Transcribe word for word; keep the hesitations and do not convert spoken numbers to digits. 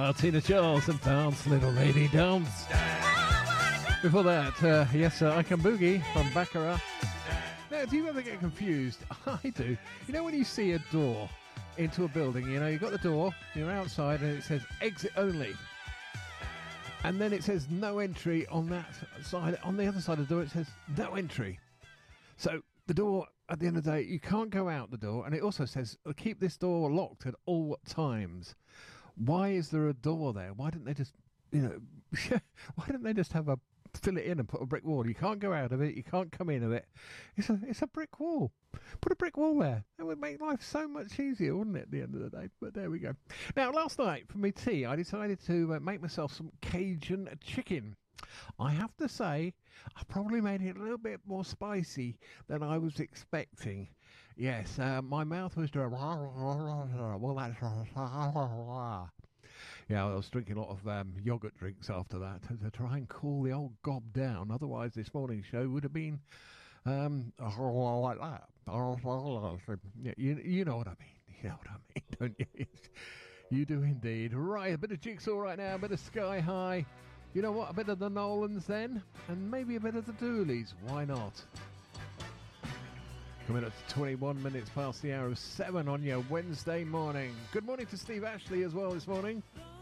Ah, Tina Charles and Dance, Little Lady Dance. Before that, uh, yes, uh, I Can Boogie from Baccarat. Now, do you ever get confused? I do. You know when you see a door into a building, you know, you've got the door, you're outside, and it says exit only. And then it says no entry on that side. On the other side of the door, it says no entry. So the door, at the end of the day, you can't go out the door. And it also says keep this door locked at all times. Why is there a door there? Why didn't they just, you know, why didn't they just have a fill it in and put a brick wall? You can't go out of it. You can't come in of it. It's a it's a brick wall. Put a brick wall there. It would make life so much easier, wouldn't it, at the end of the day? But there we go. Now, last night for me tea, I decided to uh, make myself some Cajun chicken. I have to say, I probably made it a little bit more spicy than I was expecting. Yes, uh, my mouth was doing well, that's yeah, I was drinking a lot of um, yogurt drinks after that to, to try and cool the old gob down. Otherwise, this morning's show would have been um, like that. Yeah, you, you know what I mean. You know what I mean, don't you? You do indeed. Right, a bit of Jigsaw right now, a bit of Sky High. You know what? A bit of the Nolans then, and maybe a bit of the Dooleys. Why not? Coming up to twenty-one minutes past the hour of seven on your Wednesday morning. Good morning to Steve Ashley as well this morning.